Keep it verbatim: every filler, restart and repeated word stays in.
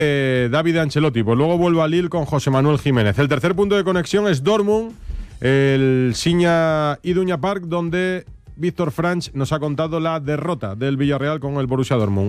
Eh, David Ancelotti, pues luego vuelvo a Lille con José Manuel Jiménez. El tercer punto de conexión es Dortmund, el Signa Iduna Park, donde Víctor Franch nos ha contado la derrota del Villarreal con el Borussia Dortmund.